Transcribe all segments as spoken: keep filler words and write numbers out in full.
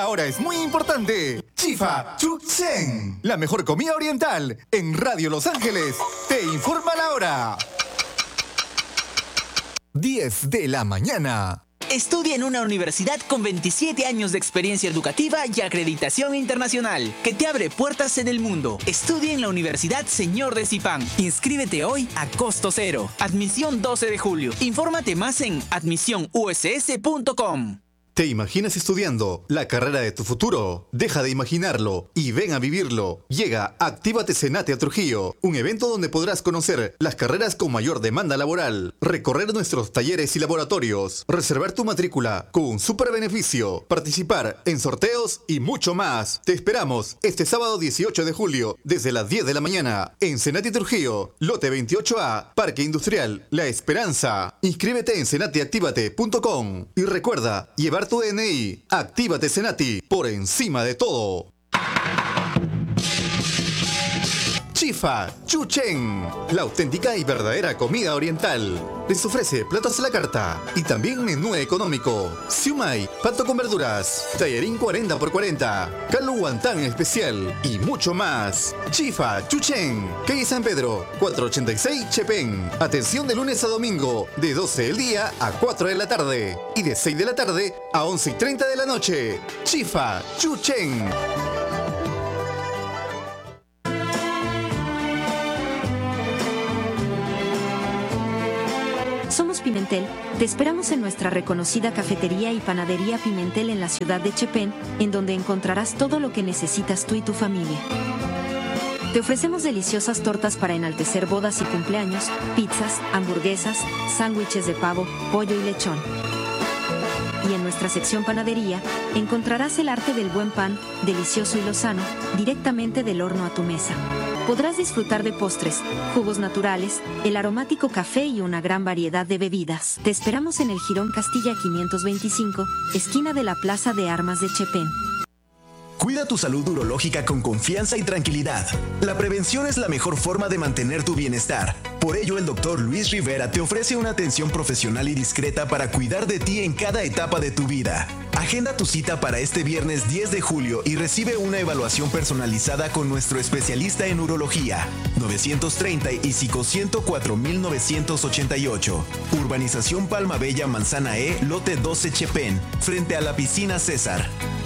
Ahora es muy importante. Chifa Chuchen, la mejor comida oriental en Radio Los Ángeles. Te informa la hora. diez de la mañana. Estudia en una universidad con veintisiete años de experiencia educativa y acreditación internacional, que te abre puertas en el mundo. Estudia en la Universidad Señor de Zipán. Inscríbete hoy a costo cero. Admisión doce de julio. Infórmate más en admisión u s s punto com. ¿Te imaginas estudiando la carrera de tu futuro? Deja de imaginarlo y ven a vivirlo. Llega Actívate Senate a Trujillo, un evento donde podrás conocer las carreras con mayor demanda laboral, recorrer nuestros talleres y laboratorios, reservar tu matrícula con un super beneficio, participar en sorteos y mucho más. Te esperamos este sábado dieciocho de julio desde las diez de la mañana en Senate Trujillo, lote veintiocho A, Parque Industrial La Esperanza. Inscríbete en senate activate punto com y recuerda llevar tu D N I. Actívate Senati, por encima de todo. Chifa Chuchen, la auténtica y verdadera comida oriental. Les ofrece platos a la carta y también menú económico. Siumai, pato con verduras, tallarín cuarenta por cuarenta, caldo guantán especial y mucho más. Chifa Chuchen, calle San Pedro, cuatrocientos ochenta y seis Chepén. Atención de lunes a domingo, de doce del día a cuatro de la tarde y de seis de la tarde a once y treinta de la noche. Chifa Chuchen. Somos Pimentel, te esperamos en nuestra reconocida cafetería y panadería Pimentel en la ciudad de Chepén, en donde encontrarás todo lo que necesitas tú y tu familia. Te ofrecemos deliciosas tortas para enaltecer bodas y cumpleaños, pizzas, hamburguesas, sándwiches de pavo, pollo y lechón. Y en nuestra sección panadería, encontrarás el arte del buen pan, delicioso y lozano, directamente del horno a tu mesa. Podrás disfrutar de postres, jugos naturales, el aromático café y una gran variedad de bebidas. Te esperamos en el Jirón Castilla quinientos veinticinco, esquina de la Plaza de Armas de Chepén. Cuida tu salud urológica con confianza y tranquilidad. La prevención es la mejor forma de mantener tu bienestar. Por ello, el doctor Luis Rivera te ofrece una atención profesional y discreta para cuidar de ti en cada etapa de tu vida. Agenda tu cita para este viernes diez de julio y recibe una evaluación personalizada con nuestro especialista en urología. novecientos treinta y Psico ciento cuatro mil novecientos ochenta y ocho. Urbanización Palma Bella, Manzana E, lote doce Chepén, frente a la piscina César.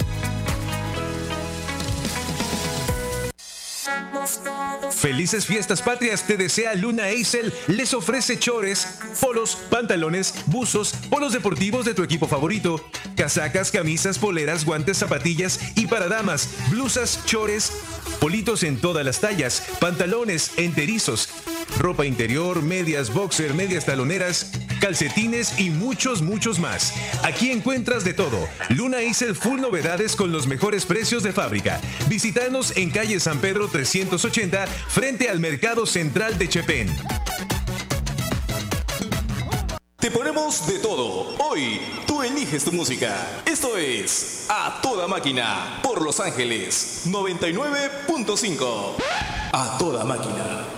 Felices fiestas patrias te desea Luna Eisel. Les ofrece chores, polos, pantalones, buzos, polos deportivos de tu equipo favorito, casacas, camisas, poleras, guantes, zapatillas y para damas, blusas, chores, politos en todas las tallas, pantalones enterizos, ropa interior, medias boxer, medias taloneras, calcetines y muchos, muchos más. Aquí encuentras de todo. Luna Eisel Full Novedades con los mejores precios de fábrica. Visítanos en calle San Pedro trescientos ochenta, frente al Mercado Central de Chepén. Te ponemos de todo. Hoy tú eliges tu música. Esto es A Toda Máquina por Los Ángeles noventa y nueve punto cinco. A Toda Máquina.